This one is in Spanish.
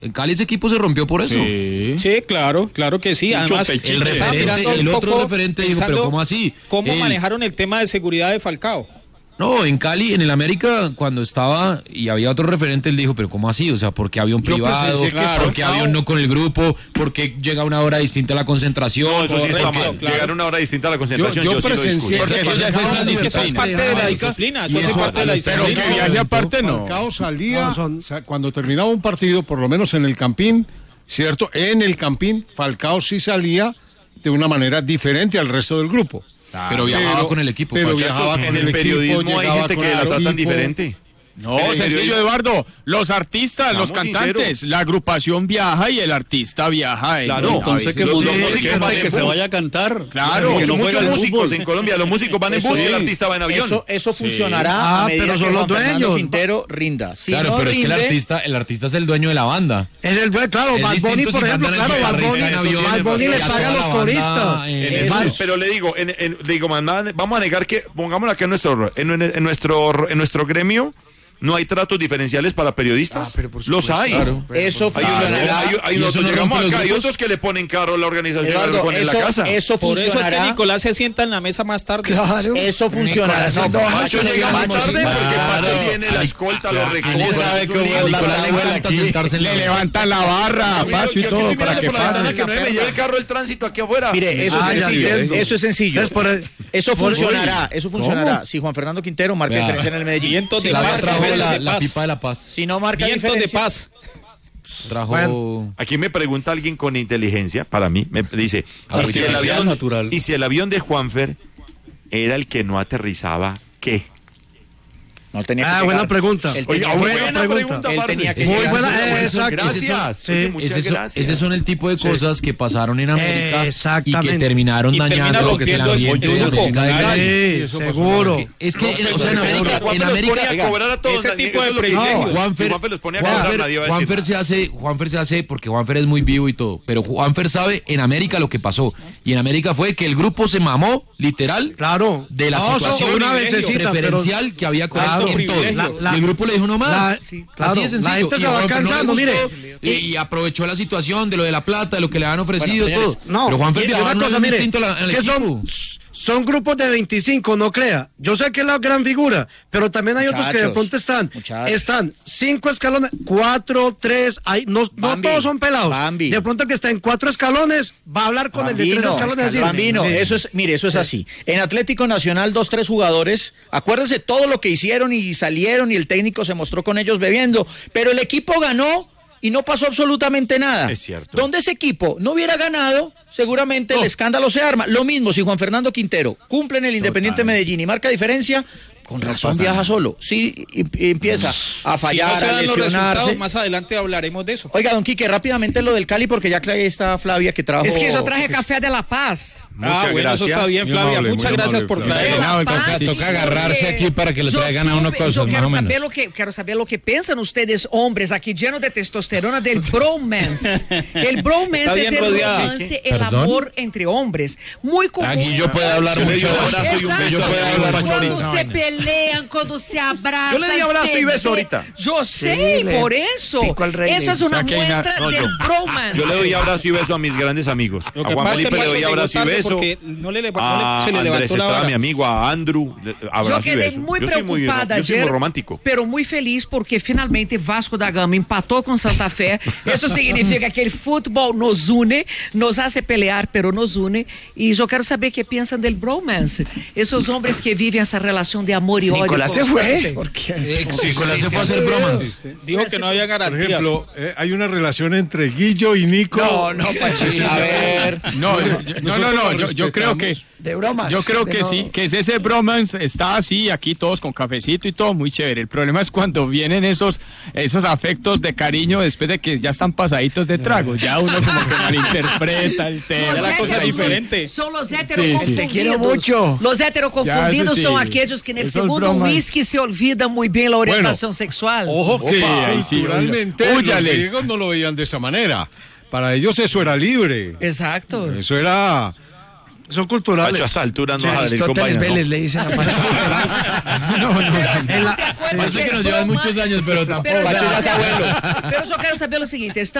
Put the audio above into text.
En Cali ese equipo se rompió por eso. Sí, claro que sí. Además, el otro referente dijo, pero ¿cómo así? ¿Cómo manejaron el tema de seguridad de Falcao? No, en Cali, en el América, cuando estaba y había otro referente, él dijo, pero ¿cómo así? O sea, ¿por qué avión privado? ¿Por qué avión no con el grupo? ¿Por qué llega a una hora distinta a la concentración? No, eso sí está mal. Llegar a una hora distinta a la concentración, yo presencié. sí lo discuto. Porque eso es parte de la disciplina. Eso es parte de la disciplina. Pero que viaje aparte no. Falcao salía, cuando terminaba un partido, por lo menos en el Campín, ¿cierto? En el Campín, Falcao sí salía de una manera diferente al resto del grupo. Pero viajaba con el equipo. Pero viajaba con en el periodismo hay gente que la tratan diferente. No, sencillo, Eduardo. Los artistas, los cantantes, la agrupación viaja y el artista viaja. Claro, entonces que los músicos van que se vaya a cantar. Claro, muchos músicos en Colombia, los músicos van en bus y el artista va en avión. Eso funcionará a medida pero son que los dueños. Quintero rinda. Si claro, no pero rinde, es que el artista es el dueño de la banda. Es el dueño, claro, Bad Bunny, por ejemplo, Bad Bunny le paga a los coristas. Pero le digo, vamos a negar que, pongámoslo acá en nuestro gremio, no hay tratos diferenciales para periodistas. Los hay. Claro. Eso funcionará. Nosotros llegamos acá, hay otros que le ponen caro a la organización, Eduardo, le ponen en la casa. Eso por eso es que funcionará. Nicolás se sienta en la mesa más tarde. Claro. Eso funcionará. Macho llega más tarde porque Macho tiene la escolta, lo recoge. Le levantan la barra, Pacho y todo para que pase. Que no me lleve el carro el tránsito aquí afuera. Mire, eso es sencillo. Eso funcionará. Eso funcionará. Si Juan Fernando Quintero marca diferencia en el Medellín. La pipa de la paz. Si no marca Vientos diferencia, de paz. Trajo. Aquí me pregunta alguien con inteligencia, para mí, me dice, ¿y si el avión de Juanfer era el que no aterrizaba, qué? no tenía que Buena pregunta. Buena pregunta. Él tenía que Muy buena, exacto. Gracias. Sí. Muchas gracias. Ese son el tipo de cosas que pasaron en América y exactamente. que terminaron dañando lo que es el ambiente de América de Cali. Sí, seguro. Es que en América ese tipo de presión. Juanfer se hace porque Juanfer es muy vivo y todo, pero Juanfer sabe en América lo que pasó. Y en América fue que el grupo se mamó, literal, Claro. de la situación preferencial que había con él en todo. Y el grupo le dijo no más. Claro, Así de sencillo. la gente se Y a va Juanfer no le cansando, gustó, mire. Y aprovechó la situación de lo de la plata, de lo que le habían ofrecido, todo. No, pero Juanfer y viajaba una cosa, mire, distinto es al que equipo. son grupos de 25, no crea. Yo sé que es la gran figura, pero también hay otros que de pronto están 5 escalones, 4, 3, no todos son pelados. Bambi. De pronto el que está en 4 escalones va a hablar con el de 3 escalones. Bambino, eso es así. En Atlético Nacional 2-3 jugadores, acuérdense todo lo que hicieron y salieron y el técnico se mostró con ellos bebiendo, pero el equipo ganó y no pasó absolutamente nada. Es cierto. Donde ese equipo no hubiera ganado, seguramente el escándalo se arma. Lo mismo si Juan Fernando Quintero cumple en el Independiente Medellín y marca diferencia, con razón viaja solo. Sí, empieza a fallar, si no se a dan los lesionarse. resultados, más adelante hablaremos de eso. Oiga, don Quique, rápidamente lo del Cali, porque ya está Flavia que trajo... Es que yo traje café de La Paz. Muchas gracias. Eso está bien, Flavia. Muchas gracias por traerlo. Toca agarrarse aquí para que le traigan a uno cosas, más o menos. Quiero saber lo que piensan ustedes, hombres, aquí llenos de testosterona, del bromance. El bromance es el romance, el amor entre hombres. Muy común. Aquí yo puedo hablar mucho cuando se pelean, cuando se abrazan. Yo le di abrazo y beso ahorita. Yo sé, por eso. Eso es una muestra del bromance. Yo le doy abrazo y beso a mis grandes amigos. A Juan Felipe le doy abrazo y beso. A Andrés Estrada, mi amigo, a Andrew, abrazo y beso. Yo quedé muy preocupada yo soy muy ayer, romántico. pero muy feliz porque finalmente Vasco da Gama empató con Santa Fe. Eso significa que el fútbol nos une, nos hace pelear, pero nos une. Y yo quiero saber qué piensan del bromance. Esos hombres que viven esa relación de amor y odio. Nicolás se fue. Nicolás se fue a hacer bromas. Dijo que no había garantías. Por ejemplo, hay una relación entre Guillo y Nico. No, Pachito. A ver. Yo creo que... De bromas. Yo creo que sí, que es ese bromance, está así, aquí todos con cafecito y todo, muy chévere. El problema es cuando vienen esos afectos de cariño después de que ya están pasaditos de trago. Ya uno como que malinterpreta el tema. La cosa es diferente. Son los heteroconfundidos. Te quiero mucho. Los heteroconfundidos son aquellos que en el segundo whisky se olvidan muy bien la orientación sexual. Ojo que culturalmente los griegos no lo veían de esa manera. Para ellos eso era libre. Exacto. Eso era... Son culturales. Pacho, a esta altura no vas a venir Aristóteles Vélez le dicen a Pacho. Parece que nos llevan muchos años, pero tampoco. Pero yo quiero saber lo siguiente.